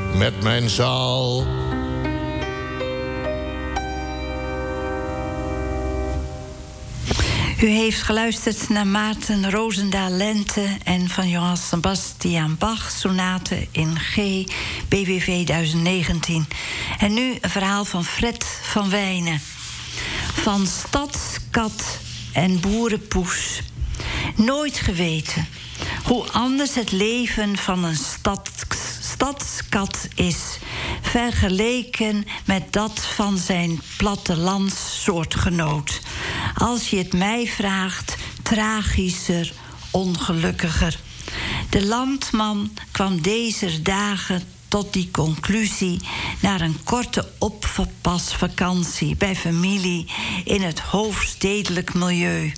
met mijn zaal. U heeft geluisterd naar Maarten Roosendaal Lente en van Johann Sebastian Bach, sonate in G, BWV 1019. En nu een verhaal van Fred van Wijnen. Van stadskat en boerenpoes. Nooit geweten hoe anders het leven van een stadskat is, vergeleken met dat van zijn plattelandssoortgenoot. Als je het mij vraagt, tragischer, ongelukkiger. De landman kwam deze dagen tot die conclusie na een korte oppasvakantie bij familie in het hoofdstedelijk milieu.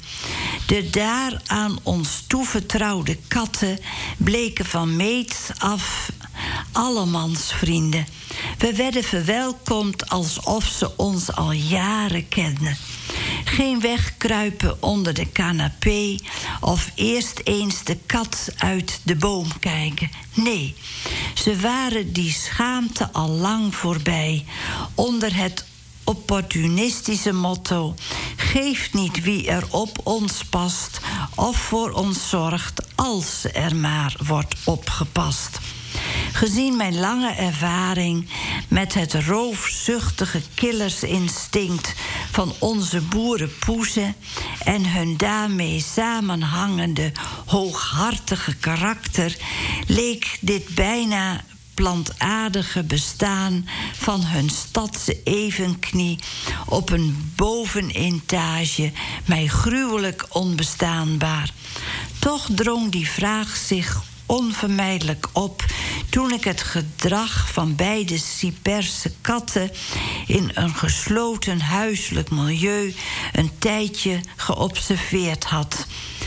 De daaraan ons toevertrouwde katten bleken van meet af allemans vrienden. We werden verwelkomd alsof ze ons al jaren kenden. Geen wegkruipen onder de canapé of eerst eens de kat uit de boom kijken. Nee, ze waren die schaamte al lang voorbij. Onder het opportunistische motto: geef niet wie er op ons past of voor ons zorgt als er maar wordt opgepast. Gezien mijn lange ervaring met het roofzuchtige killersinstinct van onze boerenpoezen en hun daarmee samenhangende hooghartige karakter, leek dit bijna plantaardige bestaan van hun stadse evenknie op een bovenetage mij gruwelijk onbestaanbaar. Toch drong die vraag zich onvermijdelijk op toen ik het gedrag van beide Cyperse katten in een gesloten huiselijk milieu een tijdje geobserveerd had.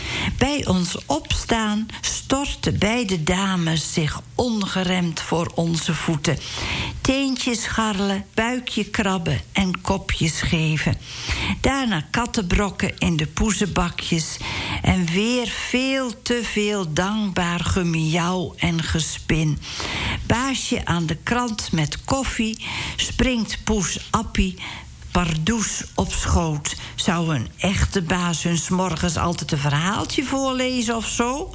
Bij ons opstaan stortten beide dames zich ongeremd voor onze voeten. Teentjes scharrelen, buikje krabben en kopjes geven. Daarna kattenbrokken in de poezenbakjes en weer veel te veel dankbaar gemiauw en gespin. Baasje aan de krant met koffie, springt poes Appie pardoes op schoot. Zou een echte baas hun 's morgens altijd een verhaaltje voorlezen of zo?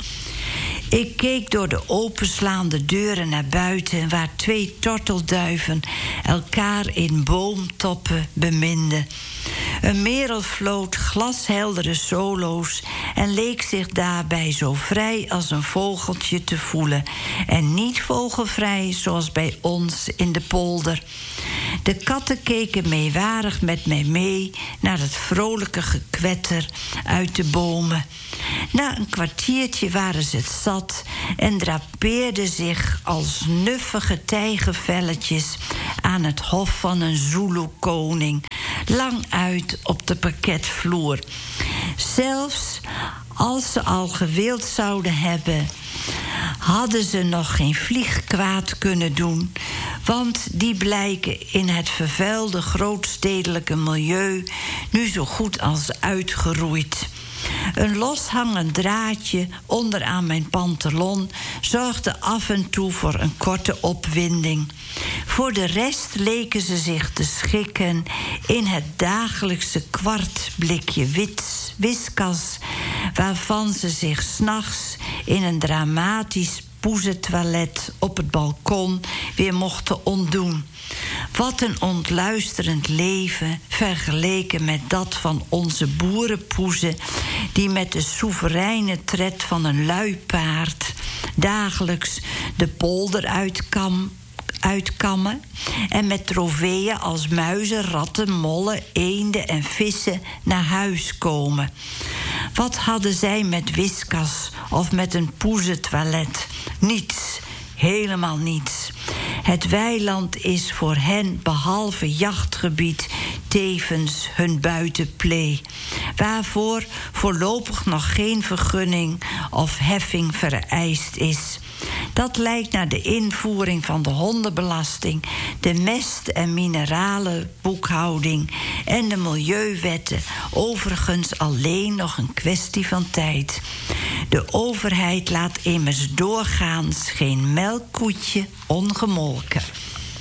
Ik keek door de openslaande deuren naar buiten, waar 2 tortelduiven elkaar in boomtoppen beminden. Een merel floot glasheldere solo's en leek zich daarbij zo vrij als een vogeltje te voelen. En niet vogelvrij zoals bij ons in de polder. De katten keken meewarig met mij mee naar het vrolijke gekwetter uit de bomen. Na een kwartiertje waren ze het zat en drapeerden zich als nuffige tijgervelletjes aan het hof van een Zulu-koning, lang uit op de parketvloer. Zelfs als ze al gewild zouden hebben, hadden ze nog geen vlieg kwaad kunnen doen, want die blijken in het vervuilde grootstedelijke milieu nu zo goed als uitgeroeid. Een loshangend draadje onderaan mijn pantalon zorgde af en toe voor een korte opwinding. Voor de rest leken ze zich te schikken in het dagelijkse kwartblikje Whiskas, waarvan ze zich 's nachts in een dramatisch poezentoilet op het balkon weer mochten ontdoen. Wat een ontluisterend leven vergeleken met dat van onze boerenpoezen, die met de soevereine tred van een luipaard dagelijks de polder uitkammen en met trofeeën als muizen, ratten, mollen, eenden en vissen naar huis komen. Wat hadden zij met Whiskas of met een poezentoilet? Niets, helemaal niets. Het weiland is voor hen, behalve jachtgebied, tevens hun buitenplee, waarvoor voorlopig nog geen vergunning of heffing vereist is. Dat lijkt naar de invoering van de hondenbelasting, de mest- en mineralenboekhouding en de milieuwetten. Overigens alleen nog een kwestie van tijd. De overheid laat immers doorgaans geen melkkoetje ongemolken.